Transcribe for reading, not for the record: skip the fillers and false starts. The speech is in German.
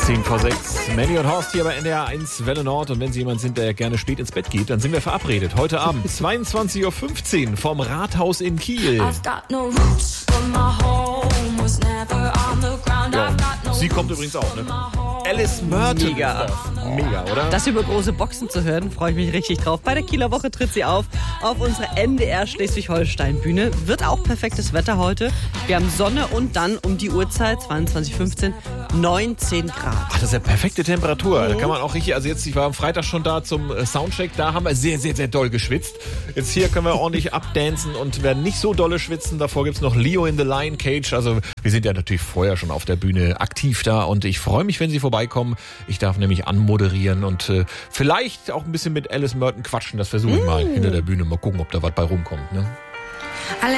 10:06. Manny und Horst hier bei NDR 1 Welle Nord. Und wenn Sie jemand sind, der gerne spät ins Bett geht, dann sind wir verabredet. Heute Abend 22:15 Uhr vom Rathaus in Kiel. Ja, sie kommt übrigens auch, ne? Alice Merton. Mega, oder? Das über große Boxen zu hören, freue ich mich richtig drauf. Bei der Kieler Woche tritt sie auf unserer NDR Schleswig-Holstein-Bühne. Wird auch perfektes Wetter heute. Wir haben Sonne und dann um die Uhrzeit, 22:15, 19 Grad. Ach, das ist ja perfekte Temperatur. Da kann man auch richtig, also jetzt, ich war am Freitag schon da zum Soundcheck, da haben wir sehr, sehr, sehr doll geschwitzt. Jetzt hier können wir ordentlich abdancen und werden nicht so dolle schwitzen. Davor gibt's noch Leo in the Lion Cage. Also wir sind ja natürlich vorher schon auf der Bühne aktiv da und ich freue mich, wenn Sie vorbeikommen. Ich darf nämlich anmoderieren und vielleicht auch ein bisschen mit Alice Merton quatschen. Das versuche ich mal hinter der Bühne. Mal gucken, ob da was bei rumkommt. Ne?